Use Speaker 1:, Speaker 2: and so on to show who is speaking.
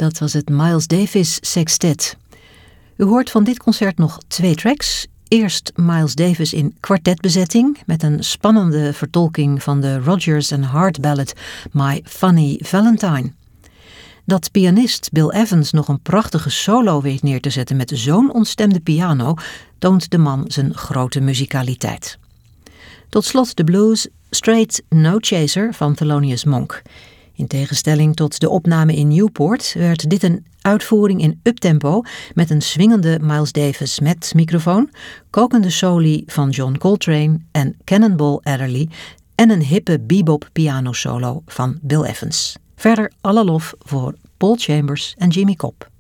Speaker 1: Dat was het Miles Davis Sextet. U hoort van dit concert nog 2 tracks. Eerst Miles Davis in kwartetbezetting met een spannende vertolking van de Rodgers & Hart ballad My Funny Valentine. Dat pianist Bill Evans nog een prachtige solo weet neer te zetten met zo'n ontstemde piano, toont de man zijn grote muzikaliteit. Tot slot de blues Straight No Chaser van Thelonious Monk. In tegenstelling tot de opname in Newport werd dit een uitvoering in uptempo met een swingende Miles Davis met microfoon, kokende soli van John Coltrane en Cannonball Adderley en een hippe bebop pianosolo van Bill Evans. Verder alle lof voor Paul Chambers en Jimmy Cobb.